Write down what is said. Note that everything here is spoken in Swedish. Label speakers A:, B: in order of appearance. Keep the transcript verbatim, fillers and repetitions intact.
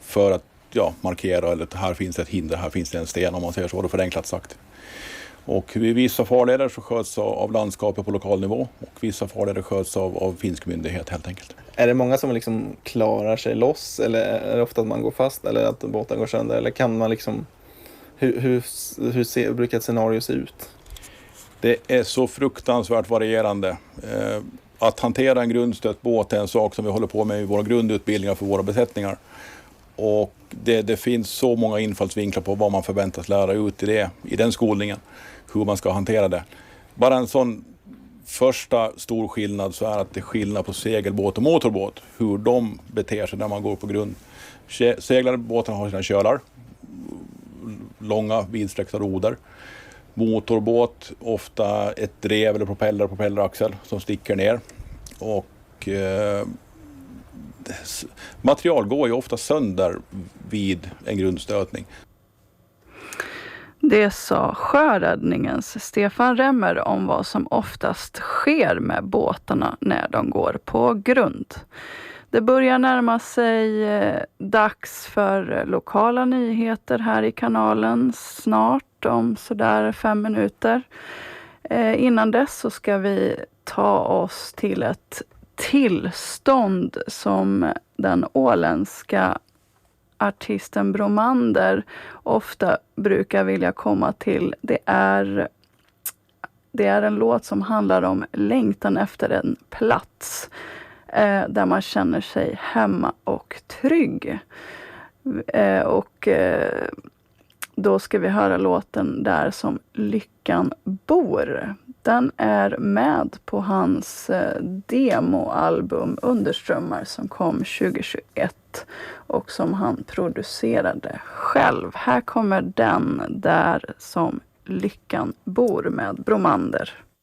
A: för att ja, markera eller att här finns ett hinder, här finns det en sten om man säger så, det förenklat sagt. Och vid vissa farleder så sköts av landskapet på lokal nivå och vissa farleder sköts av, av finsk myndighet helt enkelt.
B: Är det många som liksom klarar sig loss eller är det ofta att man går fast eller att båten går sönder? Eller kan man liksom, hur, hur, hur ser, brukar ett scenario se ut?
A: Det är så fruktansvärt varierande. Eh, att hantera en grundstött båt är en sak som vi håller på med i våra grundutbildningar för våra besättningar. Och det, det finns så många infallsvinklar på vad man förväntas lära ut i, det, i den skolningen. Hur man ska hantera det. Bara en sån första stor skillnad så är att det är skillnad på segelbåt och motorbåt. Hur de beter sig när man går på grund. Seglarbåtarna har sina kölar. Långa vidsträckta roder. Motorbåt, ofta ett drev eller propeller, propelleraxel som sticker ner. Och eh, material går ju ofta sönder vid en grundstötning.
C: Det sa sjöräddningens Stefan Remmer om vad som oftast sker med båtarna när de går på grund. Det börjar närma sig eh, dags för lokala nyheter här i kanalen snart om sådär fem minuter. Eh, innan dess så ska vi ta oss till ett tillstånd som den åländska artisten Bromander ofta brukar vilja komma till. Det är, det är en låt som handlar om längtan efter en plats eh, där man känner sig hemma och trygg. Eh, och eh, då ska vi höra låten Där som lyckan bor. Den är med på hans eh, demoalbum Underströmmar som kom tjugohundratjugoett och som han producerade själv. Här kommer den Där som lyckan bor med Bromander.